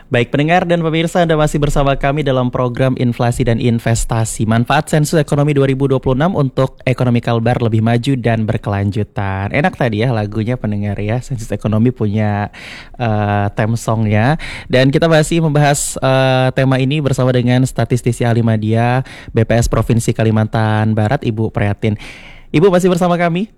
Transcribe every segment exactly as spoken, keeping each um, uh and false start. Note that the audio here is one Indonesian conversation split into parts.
Baik pendengar dan pemirsa, Anda masih bersama kami dalam program Inflasi dan Investasi. Manfaat Sensus Ekonomi dua ribu dua puluh enam untuk ekonomi Kalbar lebih maju dan berkelanjutan. Enak tadi ya lagunya pendengar ya. Sensus Ekonomi punya uh, theme songnya. Dan kita masih membahas uh, tema ini bersama dengan statistisi ahli media B P S Provinsi Kalimantan Barat, Ibu Prihatin. Ibu masih bersama kami?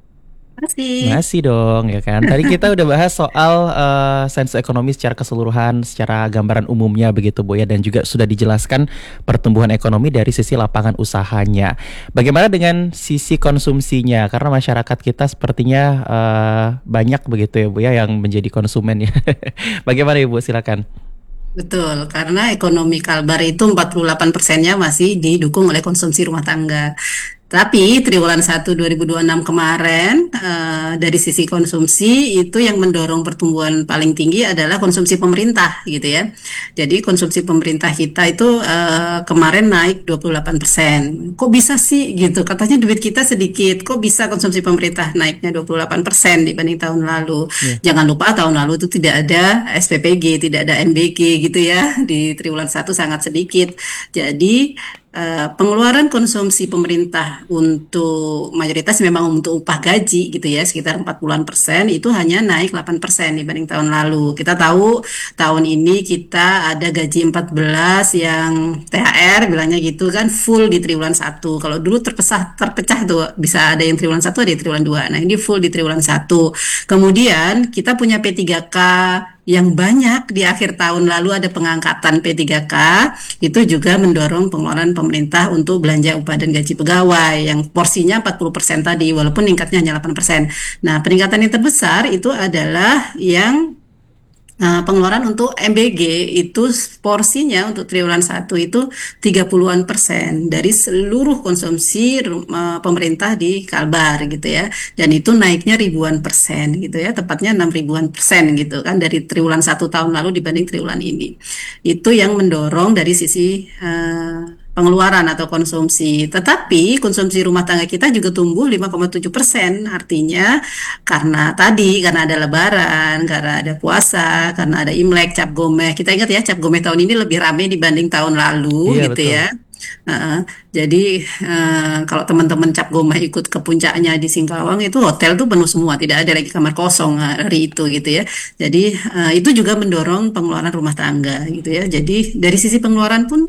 Masih. Masih dong ya kan. Tadi kita udah bahas soal uh, sensus ekonomi secara keseluruhan, secara gambaran umumnya begitu Bu ya, dan juga sudah dijelaskan pertumbuhan ekonomi dari sisi lapangan usahanya. Bagaimana dengan sisi konsumsinya? Karena masyarakat kita sepertinya uh, banyak begitu ya Bu ya yang menjadi konsumen ya. Bagaimana Ibu? Silakan. Betul, karena ekonomi Kalbar itu empat puluh delapan persennya masih didukung oleh konsumsi rumah tangga. Tapi triwulan satu dua ribu dua puluh enam kemarin eh, dari sisi konsumsi itu yang mendorong pertumbuhan paling tinggi adalah konsumsi pemerintah gitu ya. Jadi konsumsi pemerintah kita itu eh, kemarin naik dua puluh delapan persen. Kok bisa sih gitu? Katanya duit kita sedikit. Kok bisa konsumsi pemerintah naiknya dua puluh delapan persen dibanding tahun lalu? Yeah. Jangan lupa tahun lalu itu tidak ada S P P G, tidak ada N B G gitu ya. Di triwulan satu sangat sedikit. Jadi Uh, pengeluaran konsumsi pemerintah untuk mayoritas memang untuk upah gaji gitu ya, sekitar empat puluhan persen, itu hanya naik delapan persen dibanding tahun lalu. Kita tahu tahun ini kita ada gaji empat belas yang T H R bilangnya gitu kan full di triwulan satu. Kalau dulu terpecah terpecah tuh bisa ada yang triwulan satu ada yang triwulan dua. Nah, ini full di triwulan satu. Kemudian kita punya P tiga K yang banyak di akhir tahun lalu, ada pengangkatan P tiga K, itu juga mendorong pengeluaran pemerintah untuk belanja upah dan gaji pegawai yang porsinya empat puluh persen tadi, walaupun meningkatnya hanya delapan persen. Nah, peningkatan yang terbesar itu adalah yang Nah, pengeluaran untuk M B G itu porsinya untuk triwulan satu itu tiga puluhan persen dari seluruh konsumsi uh, pemerintah di Kalbar gitu ya. Dan itu naiknya ribuan persen gitu ya, tepatnya enam ribuan persen gitu kan dari triwulan satu tahun lalu dibanding triwulan ini. Itu yang mendorong dari sisi uh, pengeluaran atau konsumsi. Tetapi konsumsi rumah tangga kita juga tumbuh lima koma tujuh persen, artinya karena tadi, karena ada lebaran, karena ada puasa, karena ada Imlek, Cap Gomeh. Kita ingat ya, Cap Gomeh tahun ini lebih ramai dibanding tahun lalu, Iya gitu betul. ya. Uh, jadi uh, kalau teman-teman Cap Gomeh ikut ke puncaknya di Singkawang, itu hotel tuh penuh semua, tidak ada lagi kamar kosong hari itu, gitu ya. Jadi uh, itu juga mendorong pengeluaran rumah tangga, gitu ya. Jadi dari sisi pengeluaran pun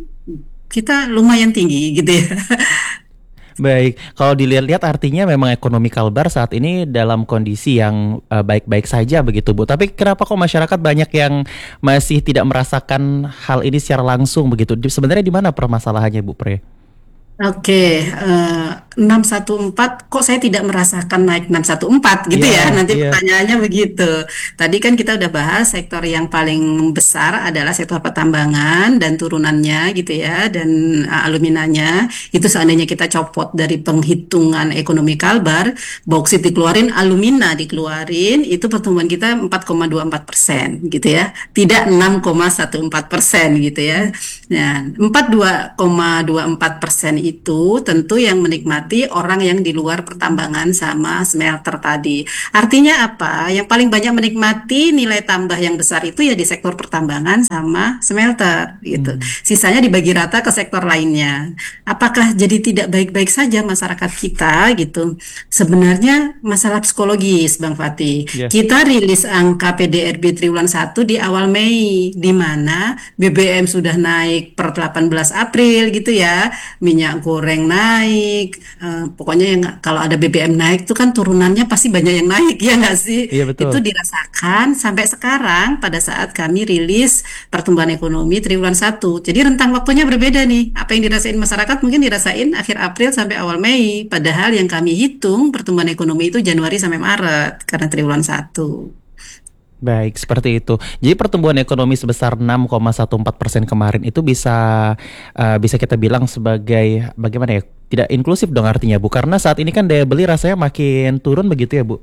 kita lumayan tinggi, gitu ya. Baik, kalau dilihat-lihat artinya memang ekonomi Kalbar saat ini dalam kondisi yang uh, baik-baik saja begitu Bu. Tapi kenapa kok masyarakat banyak yang masih tidak merasakan hal ini secara langsung begitu? Di- Sebenarnya di mana permasalahannya Bu Pre? Oke, eh, enam satu empat kok saya tidak merasakan naik enam satu empat gitu Iya, ya, nanti iya, pertanyaannya begitu. Tadi kan kita udah bahas sektor yang paling besar adalah sektor pertambangan dan turunannya gitu ya, dan eh, aluminanya. Itu seandainya kita copot dari penghitungan ekonomi Kalbar, bauksit dikeluarin, alumina dikeluarin, itu pertumbuhan kita empat koma dua empat persen gitu ya, tidak enam koma satu empat persen gitu ya. Nah, empat puluh dua koma dua empat persen itu tentu yang menikmati orang yang di luar pertambangan sama smelter tadi. Artinya apa? Yang paling banyak menikmati nilai tambah yang besar itu ya di sektor pertambangan sama smelter gitu. hmm, Sisanya dibagi rata ke sektor lainnya. Apakah jadi tidak baik-baik saja masyarakat kita gitu? Sebenarnya masalah psikologis, Bang Fatih. iya. Kita rilis angka P D R B triwulan satu di awal Mei, di mana B B M sudah naik per delapan belas April gitu ya, minyak goreng naik, eh, pokoknya yang kalau ada B B M naik itu kan turunannya pasti banyak yang naik ya nggak sih? Iya Itu betul. dirasakan sampai sekarang pada saat kami rilis pertumbuhan ekonomi triwulan satu. Jadi rentang waktunya berbeda nih. Apa yang dirasain masyarakat mungkin dirasain akhir April sampai awal Mei, padahal yang kami hitung pertumbuhan ekonomi itu Januari sampai Maret karena triwulan satu. Baik, seperti itu. Jadi pertumbuhan ekonomi sebesar enam koma satu empat persen kemarin itu bisa uh, bisa kita bilang sebagai bagaimana ya? Tidak inklusif dong artinya Bu, karena saat ini kan daya beli rasanya makin turun begitu ya Bu.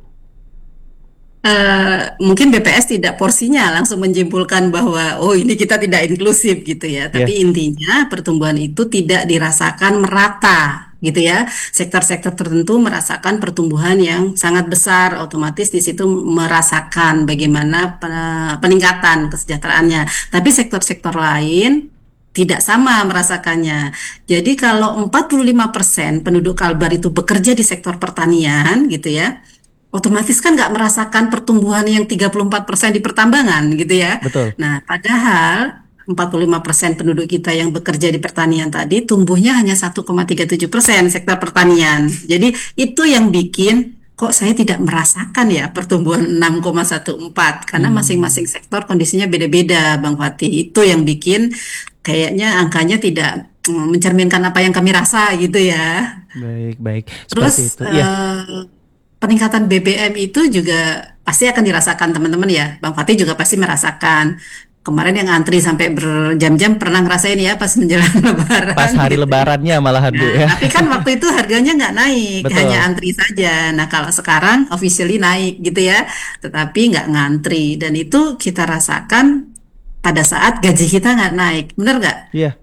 Eh, mungkin B P S tidak porsinya langsung menyimpulkan bahwa oh ini kita tidak inklusif gitu ya. Ya. Tapi intinya pertumbuhan itu tidak dirasakan merata gitu ya. Sektor-sektor tertentu merasakan pertumbuhan yang sangat besar, otomatis di situ merasakan bagaimana pe- peningkatan kesejahteraannya. Tapi sektor-sektor lain tidak sama merasakannya. Jadi kalau empat puluh lima persen penduduk Kalbar itu bekerja di sektor pertanian gitu ya, otomatis kan nggak merasakan pertumbuhan yang tiga puluh empat persen di pertambangan gitu ya. Betul. Nah, padahal empat puluh lima persen penduduk kita yang bekerja di pertanian tadi tumbuhnya hanya satu koma tiga tujuh persen sektor pertanian. Jadi itu yang bikin kok saya tidak merasakan ya pertumbuhan enam koma empat belas karena Hmm. masing-masing sektor kondisinya beda-beda, Bang Fatih. Itu yang bikin kayaknya angkanya tidak mm, mencerminkan apa yang kami rasa gitu ya. Baik, baik. Seperti Terus itu. Iya, eh, peningkatan B B M itu juga pasti akan dirasakan teman-teman ya. Bang Fatih juga pasti merasakan. Kemarin yang antri sampai berjam-jam pernah ngerasain ya pas menjelang pas Lebaran hari gitu ya. lebarannya malahan Bu Nah, ya. tapi kan waktu itu harganya nggak naik, hanya Betul. antri saja. Nah, kalau sekarang officially naik gitu ya, tetapi nggak ngantri. Dan itu kita rasakan pada saat gaji kita nggak naik. Bener nggak? Iya,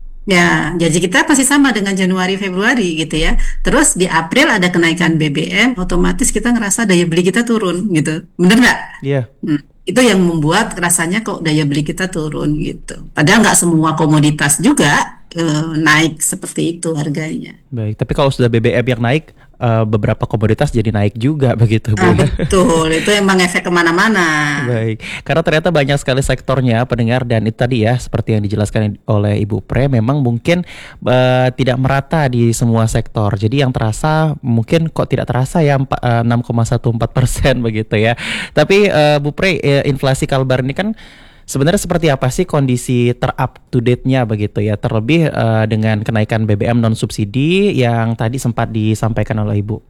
Ya, gaji kita pasti sama dengan Januari Februari gitu ya. Terus di April ada kenaikan B B M, otomatis kita ngerasa daya beli kita turun gitu. Bener nggak? iya. Hmm, itu yang membuat rasanya kok daya beli kita turun gitu. Padahal nggak semua komoditas juga eh, naik seperti itu harganya. Baik, tapi kalau sudah B B M yang naik, eh, beberapa komoditas jadi naik juga begitu Nah, Bu ya. betul. Itu emang efek kemana-mana. Baik, karena ternyata banyak sekali sektornya pendengar dan itu tadi ya seperti yang dijelaskan oleh Ibu Pre memang mungkin eh, tidak merata di semua sektor. Jadi yang terasa mungkin kok tidak terasa ya empa- eh, enam koma empat belas persen begitu ya. Tapi eh, Bu Pre, eh, inflasi Kalbar ini kan sebenarnya seperti apa sih kondisi ter-up to date-nya begitu ya, terlebih eh, dengan kenaikan B B M non subsidi yang tadi sempat disampaikan oleh Ibu.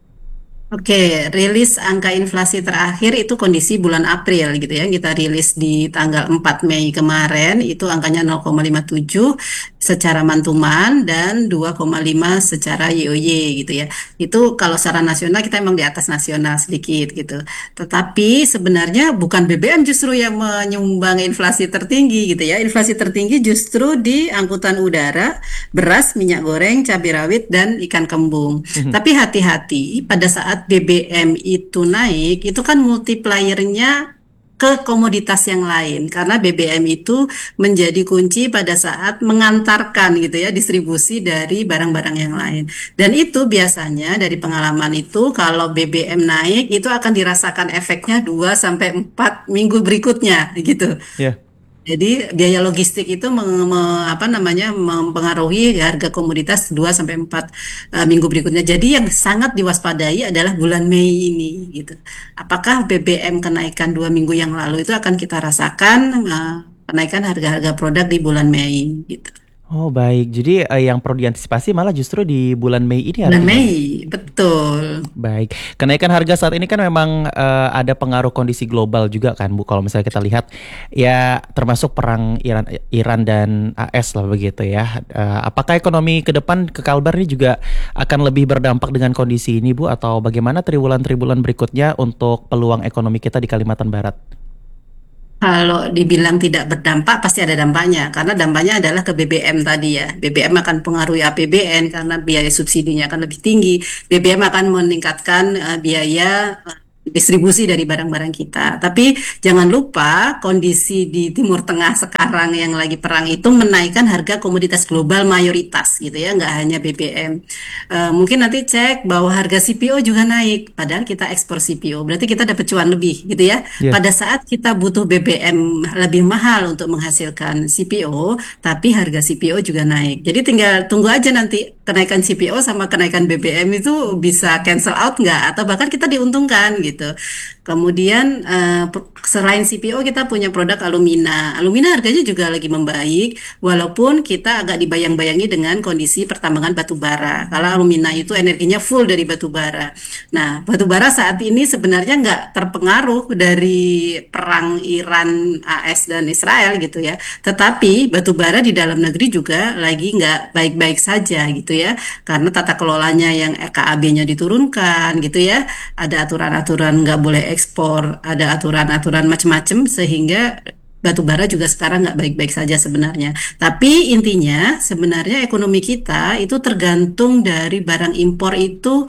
Oke, rilis angka inflasi terakhir itu kondisi bulan April gitu ya. Kita rilis di tanggal empat Mei kemarin, itu angkanya nol koma lima tujuh secara mantuman dan dua koma lima secara Y O Y gitu ya. Itu kalau secara nasional kita emang di atas nasional sedikit gitu. Tetapi sebenarnya bukan B B M justru yang menyumbang inflasi tertinggi gitu ya. Inflasi tertinggi justru di angkutan udara, beras, minyak goreng, cabai rawit, dan ikan kembung. Tapi hati-hati pada saat B B M itu naik, itu kan multipliernya ke komoditas yang lain karena B B M itu menjadi kunci pada saat mengantarkan gitu ya distribusi dari barang-barang yang lain. Dan itu biasanya dari pengalaman itu kalau B B M naik itu akan dirasakan efeknya dua sampai empat minggu berikutnya gitu. Ya. Jadi biaya logistik itu meng- me- apa namanya mempengaruhi harga komoditas dua sampai empat eh, minggu berikutnya. Jadi yang sangat diwaspadai adalah bulan Mei ini gitu. Apakah B B M kenaikan dua minggu yang lalu itu akan kita rasakan eh, kenaikan harga-harga produk di bulan Mei gitu. Oh baik, jadi eh, yang perlu diantisipasi malah justru di bulan Mei ini Bulan artinya Bu. Mei, betul. Baik, kenaikan harga saat ini kan memang eh, ada pengaruh kondisi global juga kan Bu. Kalau misalnya kita lihat ya termasuk perang Iran Iran dan A S lah begitu ya. Eh, apakah ekonomi ke depan ke Kalbar ini juga akan lebih berdampak dengan kondisi ini Bu atau bagaimana triwulan-triwulan berikutnya untuk peluang ekonomi kita di Kalimantan Barat? Kalau dibilang tidak berdampak, pasti ada dampaknya. Karena dampaknya adalah ke B B M tadi ya. B B M akan pengaruhi A P B N karena biaya subsidinya akan lebih tinggi. B B M akan meningkatkan eh, biaya eh, distribusi dari barang-barang kita. Tapi jangan lupa kondisi di Timur Tengah sekarang yang lagi perang itu menaikkan harga komoditas global mayoritas gitu ya, nggak hanya B B M. Eh, mungkin nanti cek bahwa harga C P O juga naik, padahal kita ekspor C P O, berarti kita dapat cuan lebih gitu ya. Ya. Pada saat kita butuh B B M lebih mahal untuk menghasilkan C P O, tapi harga C P O juga naik. Jadi tinggal tunggu aja nanti kenaikan C P O sama kenaikan B B M itu bisa cancel out nggak, atau bahkan kita diuntungkan gitu. Kemudian eh, p- selain C P O kita punya produk alumina. Alumina harganya juga lagi membaik, walaupun kita agak dibayang-bayangi dengan kondisi pertambangan batu bara. Kalau alumina itu energinya full dari batu bara. Nah, batu bara saat ini sebenarnya nggak terpengaruh dari perang Iran, A S, dan Israel gitu ya. Tetapi batu bara di dalam negeri juga lagi nggak baik-baik saja gitu ya. Karena tata kelolanya yang K A B-nya diturunkan gitu ya. Ada aturan-aturan nggak boleh ekspor, ada aturan-aturan macam-macam sehingga batu bara juga sekarang nggak baik-baik saja sebenarnya. Tapi intinya sebenarnya ekonomi kita itu tergantung dari barang impor itu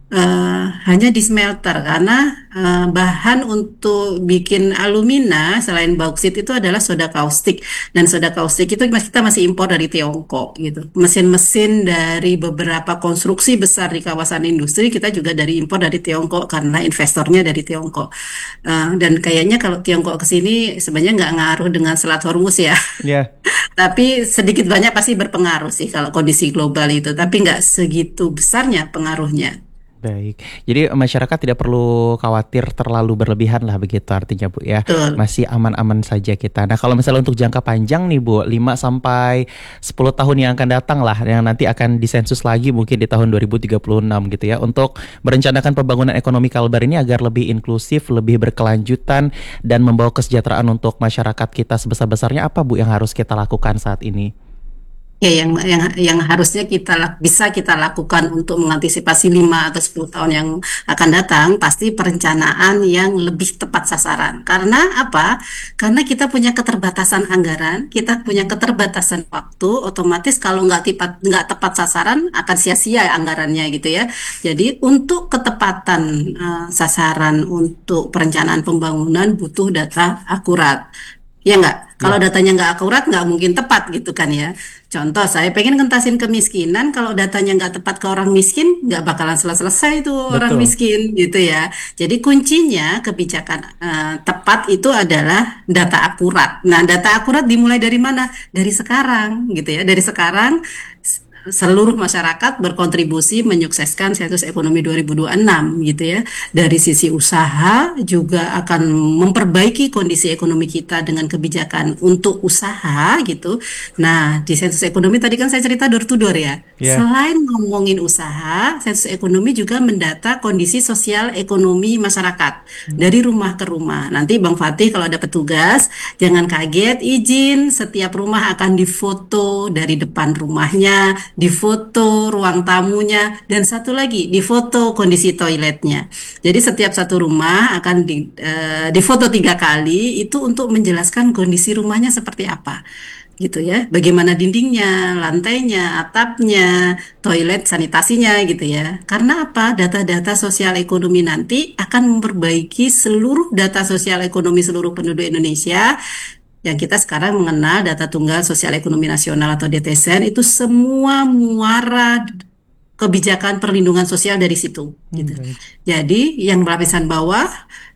eh, hanya di smelter karena eh, bahan untuk bikin alumina selain bauksit itu adalah soda kaustik, dan soda kaustik itu mas- kita masih impor dari Tiongkok gitu. Mesin-mesin dari beberapa konstruksi besar di kawasan industri kita juga dari impor dari Tiongkok karena investornya dari Tiongkok. Eh, dan kayaknya kalau Tiongkok ke sini sebenarnya nggak ngaruh dengan Selat Hormuz ya. Ya. Tapi sedikit banyak pasti berpengaruh sih kalau kondisi global itu, tapi nggak segitu besarnya pengaruhnya. Baik, jadi masyarakat tidak perlu khawatir terlalu berlebihan lah begitu artinya Bu ya. Betul. Masih aman-aman saja kita. Nah kalau misalnya untuk jangka panjang nih Bu, lima sampai sepuluh tahun yang akan datang lah, yang nanti akan disensus lagi mungkin di tahun dua ribu tiga puluh enam gitu ya, untuk merencanakan pembangunan ekonomi Kalbar ini agar lebih inklusif, lebih berkelanjutan, dan membawa kesejahteraan untuk masyarakat kita sebesar-besarnya, apa Bu yang harus kita lakukan saat ini? Ya, yang yang yang harusnya kita lak- bisa kita lakukan untuk mengantisipasi lima atau sepuluh tahun yang akan datang, pasti perencanaan yang lebih tepat sasaran. Karena apa? Karena kita punya keterbatasan anggaran, kita punya keterbatasan waktu, otomatis kalau nggak tepat nggak tepat sasaran akan sia-sia anggarannya gitu ya. Jadi untuk ketepatan eh, sasaran untuk perencanaan pembangunan butuh data akurat. Ya nggak, kalau Ya, datanya nggak akurat nggak mungkin tepat gitu kan ya. Contoh, saya pengen ngentasin kemiskinan, kalau datanya nggak tepat ke orang miskin, nggak bakalan selesai-selesai tuh orang betul. miskin gitu ya. Jadi kuncinya kebijakan eh, tepat itu adalah data akurat. Nah, data akurat dimulai dari mana? Dari sekarang gitu ya. Dari sekarang s- seluruh masyarakat berkontribusi menyukseskan sensus ekonomi dua ribu dua puluh enam gitu ya. Dari sisi usaha juga akan memperbaiki kondisi ekonomi kita dengan kebijakan untuk usaha gitu. Nah, di sensus ekonomi tadi kan saya cerita door to door ya. Ya. Selain ngomongin usaha, sensus ekonomi juga mendata kondisi sosial ekonomi masyarakat dari rumah ke rumah. Nanti Bang Fatih kalau ada petugas, jangan kaget, izin setiap rumah akan difoto dari depan rumahnya, difoto ruang tamunya, dan satu lagi difoto kondisi toiletnya. Jadi setiap satu rumah akan di, eh, difoto tiga kali itu untuk menjelaskan kondisi rumahnya seperti apa gitu ya. Bagaimana dindingnya, lantainya, atapnya, toilet, sanitasinya gitu ya. Karena apa? Data-data sosial ekonomi nanti akan memperbaiki seluruh data sosial ekonomi seluruh penduduk Indonesia yang kita sekarang mengenal data tunggal sosial ekonomi nasional atau D T S E N, itu semua muara kebijakan perlindungan sosial dari situ Hmm, gitu. baik. Jadi yang lapisan bawah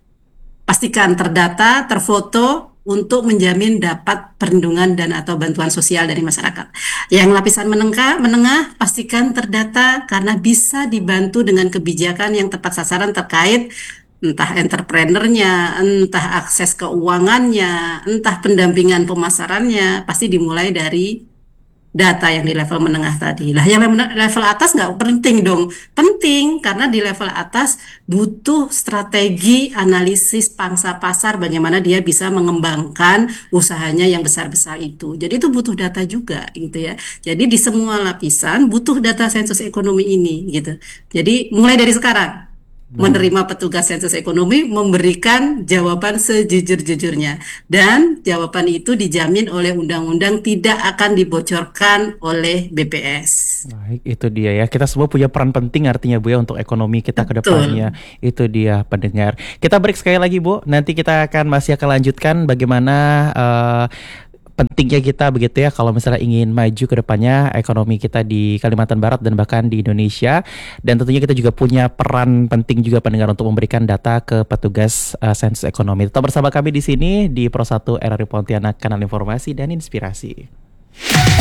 pastikan terdata, terfoto untuk menjamin dapat perlindungan dan atau bantuan sosial dari masyarakat. Yang lapisan menengah, menengah pastikan terdata karena bisa dibantu dengan kebijakan yang tepat sasaran terkait entah entrepreneurnya, entah akses keuangannya, entah pendampingan pemasarannya, pasti dimulai dari data yang di level menengah tadi. Lah yang level level atas nggak penting dong. Penting karena di level atas butuh strategi analisis pangsa pasar bagaimana dia bisa mengembangkan usahanya yang besar-besar itu. Jadi itu butuh data juga gitu ya. Jadi di semua lapisan butuh data sensus ekonomi ini gitu. Jadi mulai dari sekarang Baik. menerima petugas sensus ekonomi memberikan jawaban sejujur-jujurnya, dan jawaban itu dijamin oleh undang-undang tidak akan dibocorkan oleh B P S. Baik, itu dia ya. Kita semua punya peran penting artinya Bu ya untuk ekonomi kita ke depannya. Betul. Itu dia pendengar. Kita break sekali lagi Bu. Nanti kita akan masih akan lanjutkan bagaimana eh, pentingnya kita begitu ya kalau misalnya ingin maju ke depannya ekonomi kita di Kalimantan Barat dan bahkan di Indonesia. Dan tentunya kita juga punya peran penting juga pendengar untuk memberikan data ke petugas eh, sensus ekonomi. Tetap bersama kami di sini di Pro satu R R I Pontianak, kanal informasi dan inspirasi.